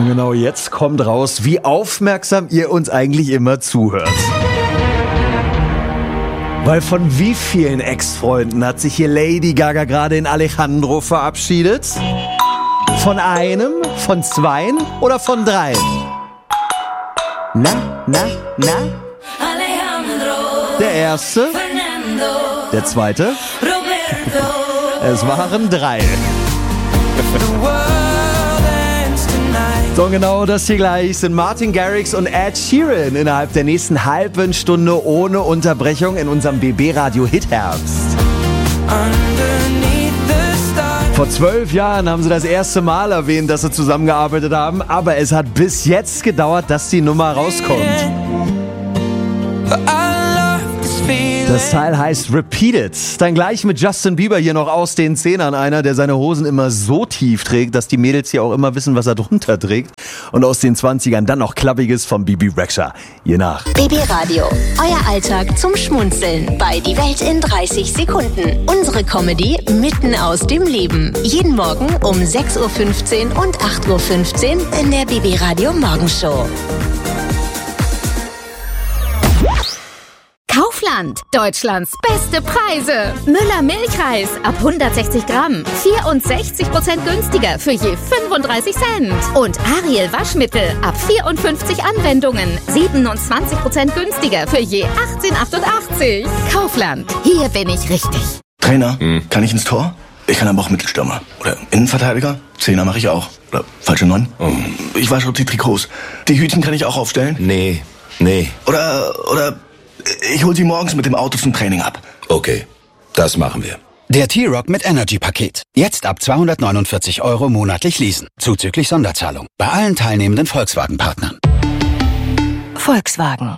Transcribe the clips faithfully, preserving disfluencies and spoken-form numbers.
Und genau jetzt kommt raus, wie aufmerksam ihr uns eigentlich immer zuhört. Weil von wie vielen Ex-Freunden hat sich hier Lady Gaga gerade in Alejandro verabschiedet? Von einem, von zweien oder von dreien? Na, na, na? Alejandro, Der erste, Fernando, der zweite, Roberto. es waren drei. So genau das hier gleich sind Martin Garrix und Ed Sheeran innerhalb der nächsten halben Stunde ohne Unterbrechung in unserem B B-Radio Hitherbst. Vor zwölf Jahren haben sie das erste Mal erwähnt, dass sie zusammengearbeitet haben, aber es hat bis jetzt gedauert, dass die Nummer rauskommt. Das Teil heißt Repeated. Dann gleich mit Justin Bieber hier noch aus den Zehnern einer, der seine Hosen immer so tief trägt, dass die Mädels hier auch immer wissen, was er drunter trägt. Und aus den Zwanzigern dann noch Klappiges von Bibi Rexha. Je nach. B B Radio, euer Alltag zum Schmunzeln bei Die Welt in dreißig Sekunden. Unsere Comedy mitten aus dem Leben. Jeden Morgen um sechs Uhr fünfzehn und acht Uhr fünfzehn in der B B Radio Morgenshow. Kaufland, Deutschlands beste Preise. Müller Milchreis ab hundertsechzig Gramm, vierundsechzig Prozent günstiger für je fünfunddreißig Cent. Und Ariel Waschmittel ab vierundfünfzig Anwendungen, siebenundzwanzig Prozent günstiger für je achtzehn achtundachtzig. Kaufland, hier bin ich richtig. Trainer, hm. kann ich ins Tor? Ich kann aber auch Mittelstürmer. Oder Innenverteidiger? Zehner mache ich auch. Oder falsche Neun? Oh. Ich wasche auch die Trikots. Die Hütchen kann ich auch aufstellen? Nee, nee. Oder, oder... Ich hol sie morgens mit dem Auto zum Training ab. Okay, das machen wir. Der T-Rock mit Energy-Paket. Jetzt ab zweihundertneunundvierzig Euro monatlich leasen. Zuzüglich Sonderzahlung. Bei allen teilnehmenden Volkswagen-Partnern. Volkswagen.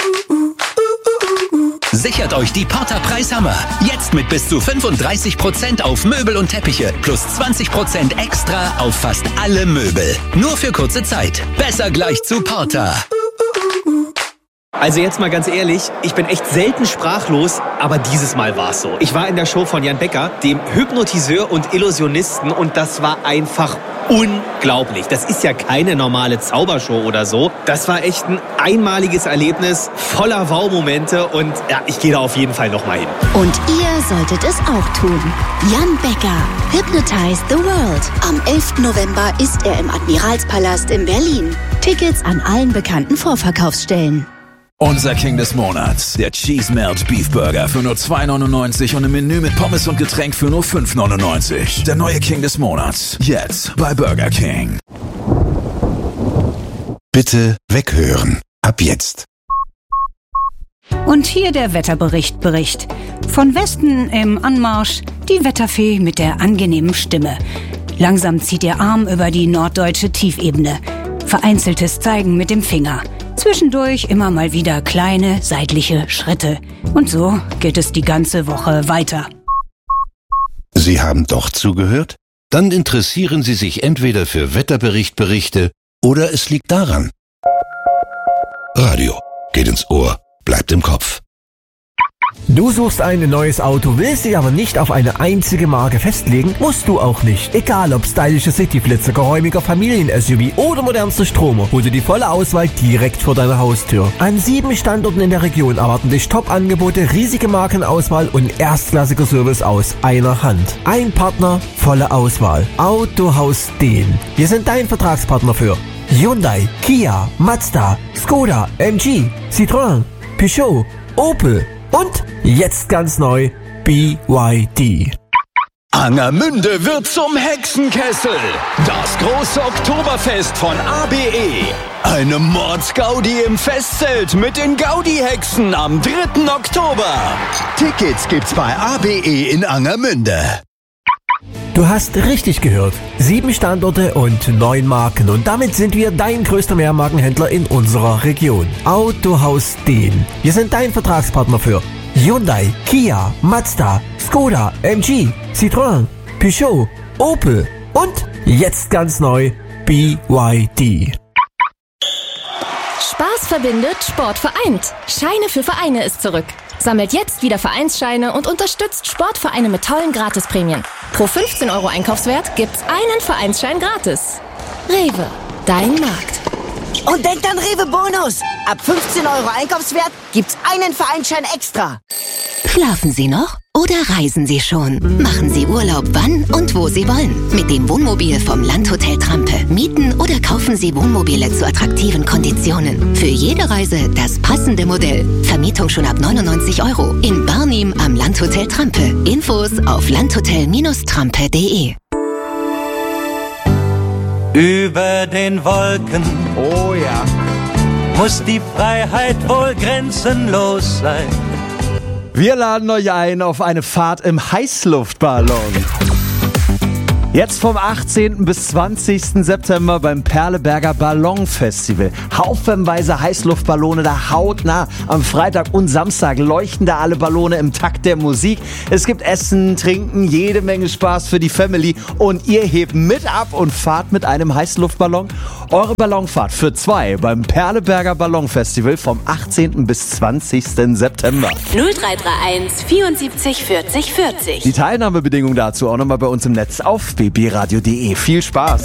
Sichert euch die Porta Preishammer. Jetzt mit bis zu fünfunddreißig Prozent auf Möbel und Teppiche. Plus zwanzig Prozent extra auf fast alle Möbel. Nur für kurze Zeit. Besser gleich zu Porta. Also jetzt mal ganz ehrlich, ich bin echt selten sprachlos, aber dieses Mal war es so. Ich war in der Show von Jan Becker, dem Hypnotiseur und Illusionisten, und das war einfach unglaublich. Das ist ja keine normale Zaubershow oder so. Das war echt ein einmaliges Erlebnis, voller Wow-Momente, und ja, ich gehe da auf jeden Fall nochmal hin. Und ihr solltet es auch tun. Jan Becker, Hypnotize the World. Am elften November ist er im Admiralspalast in Berlin. Tickets an allen bekannten Vorverkaufsstellen. Unser King des Monats, der Cheese Melt Beef Burger für nur zwei neunundneunzig und ein Menü mit Pommes und Getränk für nur fünf neunundneunzig. Der neue King des Monats, jetzt bei Burger King. Bitte weghören. Ab jetzt. Und hier der Wetterbericht Bericht. Von Westen im Anmarsch die Wetterfee mit der angenehmen Stimme. Langsam zieht ihr Arm über die norddeutsche Tiefebene. Vereinzeltes Zeigen mit dem Finger. Zwischendurch immer mal wieder kleine seitliche Schritte. Und so geht es die ganze Woche weiter. Sie haben doch zugehört? Dann interessieren Sie sich entweder für Wetterberichtberichte oder es liegt daran. Radio geht ins Ohr, bleibt im Kopf. Du suchst ein neues Auto, willst dich aber nicht auf eine einzige Marke festlegen? Musst du auch nicht. Egal ob stylische Cityflitzer, geräumiger Familien-S U V oder modernster Stromer, hol dir die volle Auswahl direkt vor deiner Haustür. An sieben Standorten in der Region erwarten dich Top-Angebote, riesige Markenauswahl und erstklassiger Service aus einer Hand. Ein Partner, volle Auswahl. Autohaus Dehn. Wir sind dein Vertragspartner für Hyundai, Kia, Mazda, Skoda, M G, Citroën, Peugeot, Opel und jetzt ganz neu B Y D. Angermünde wird zum Hexenkessel. Das große Oktoberfest von A B E. Eine Mordsgaudi im Festzelt mit den Gaudi-Hexen am dritten Oktober. Tickets gibt's bei A B E in Angermünde. Du hast richtig gehört. Sieben Standorte und neun Marken. Und damit sind wir dein größter Mehrmarkenhändler in unserer Region. Autohaus Dehn. Wir sind dein Vertragspartner für Hyundai, Kia, Mazda, Skoda, M G, Citroën, Peugeot, Opel und jetzt ganz neu B Y D. Spaß verbindet, Sport vereint. Scheine für Vereine ist zurück. Sammelt jetzt wieder Vereinsscheine und unterstützt Sportvereine mit tollen Gratisprämien. Pro fünfzehn Euro Einkaufswert gibt's einen Vereinsschein gratis. Rewe. Dein Markt. Und denkt an Rewe Bonus. Ab fünfzehn Euro Einkaufswert gibt's einen Vereinschein extra. Schlafen Sie noch oder reisen Sie schon? Machen Sie Urlaub, wann und wo Sie wollen. Mit dem Wohnmobil vom Landhotel Trampe. Mieten oder kaufen Sie Wohnmobile zu attraktiven Konditionen. Für jede Reise das passende Modell. Vermietung schon ab neunundneunzig Euro. In Barnim am Landhotel Trampe. Infos auf landhotel Trampe punkt de. Über den Wolken, oh ja, muss die Freiheit wohl grenzenlos sein. Wir laden euch ein auf eine Fahrt im Heißluftballon. Jetzt vom achtzehnten bis zwanzigsten September beim Perleberger Ballonfestival. Haufenweise Heißluftballone da hautnah. Am Freitag und Samstag leuchten da alle Ballone im Takt der Musik. Es gibt Essen, Trinken, jede Menge Spaß für die Family. Und ihr hebt mit ab und fahrt mit einem Heißluftballon. Eure Ballonfahrt für zwei beim Perleberger Ballonfestival vom achtzehnten bis zwanzigsten September. null drei drei eins vierundsiebzig vierzig vierzig. Die Teilnahmebedingungen dazu auch nochmal bei uns im Netz auf b b radio punkt de. Viel Spaß!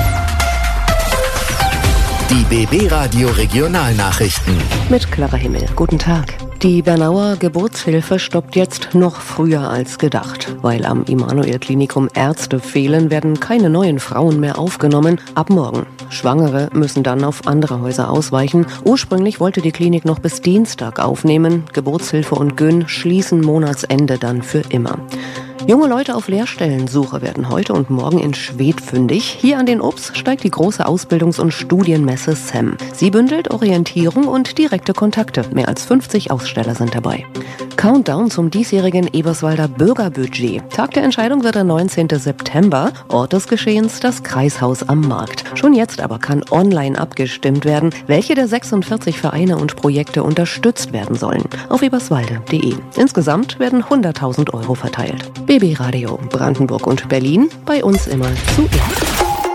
Die B B Radio Regionalnachrichten. Mit Clara Himmel. Guten Tag. Die Bernauer Geburtshilfe stoppt jetzt noch früher als gedacht. Weil am Immanuel-Klinikum Ärzte fehlen, werden keine neuen Frauen mehr aufgenommen. Ab morgen. Schwangere müssen dann auf andere Häuser ausweichen. Ursprünglich wollte die Klinik noch bis Dienstag aufnehmen. Geburtshilfe und Gyn schließen Monatsende dann für immer. Junge Leute auf Lehrstellensuche werden heute und morgen in Schwedt fündig. Hier an den Ups steigt die große Ausbildungs- und Studienmesse S E M. Sie bündelt Orientierung und direkte Kontakte. Mehr als fünfzig Aussteller sind dabei. Countdown zum diesjährigen Eberswalder Bürgerbudget. Tag der Entscheidung wird der neunzehnten September. Ort des Geschehens das Kreishaus am Markt. Schon jetzt aber kann online abgestimmt werden, welche der sechsundvierzig Vereine und Projekte unterstützt werden sollen. Auf eberswalde punkt de. Insgesamt werden hunderttausend Euro verteilt. B B Radio Brandenburg und Berlin, bei uns immer zuerst.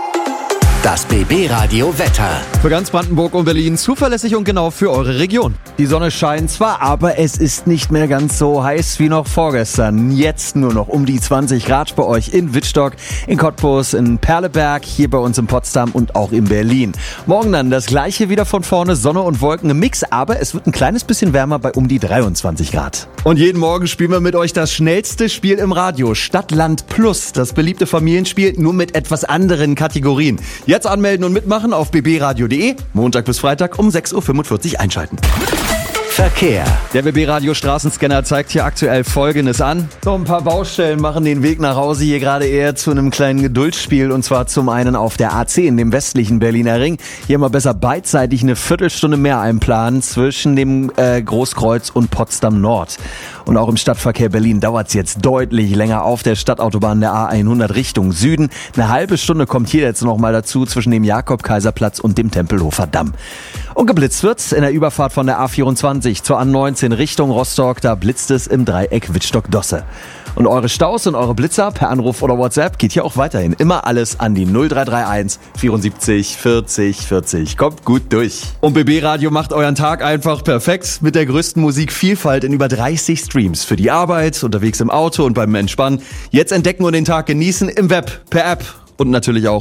Das B B Radio Wetter. Für ganz Brandenburg und Berlin zuverlässig und genau für eure Region. Die Sonne scheint zwar, aber es ist nicht mehr ganz so heiß wie noch vorgestern. Jetzt nur noch um die zwanzig Grad bei euch in Wittstock, in Cottbus, in Perleberg, hier bei uns in Potsdam und auch in Berlin. Morgen dann das gleiche wieder von vorne, Sonne und Wolken im Mix, aber es wird ein kleines bisschen wärmer bei um die dreiundzwanzig Grad. Und jeden Morgen spielen wir mit euch das schnellste Spiel im Radio, Stadt-Land Plus, das beliebte Familienspiel, nur mit etwas anderen Kategorien. Jetzt anmelden und mitmachen auf b b radio punkt de. Montag bis Freitag um sechs Uhr fünfundvierzig einschalten. Verkehr. Der B B Radio Straßenscanner zeigt hier aktuell Folgendes an. So ein paar Baustellen machen den Weg nach Hause hier gerade eher zu einem kleinen Geduldsspiel. Und zwar zum einen auf der A zehn, dem westlichen Berliner Ring. Hier mal besser beidseitig eine Viertelstunde mehr einplanen zwischen dem äh, Großkreuz und Potsdam Nord. Und auch im Stadtverkehr Berlin dauert es jetzt deutlich länger auf der Stadtautobahn der A hundert Richtung Süden. Eine halbe Stunde kommt hier jetzt noch mal dazu zwischen dem Jakob-Kaiser-Platz und dem Tempelhofer Damm. Und geblitzt wird's in der Überfahrt von der A vierundzwanzig zur A neunzehn Richtung Rostock. Da blitzt es im Dreieck Wittstock-Dosse. Und eure Staus und eure Blitzer per Anruf oder WhatsApp geht hier auch weiterhin. Immer alles an die null drei drei eins vierundsiebzig vierzig vierzig. Kommt gut durch. Und B B Radio macht euren Tag einfach perfekt mit der größten Musikvielfalt in über dreißig Streams. Für die Arbeit, unterwegs im Auto und beim Entspannen. Jetzt entdecken und den Tag genießen im Web, per App und natürlich auch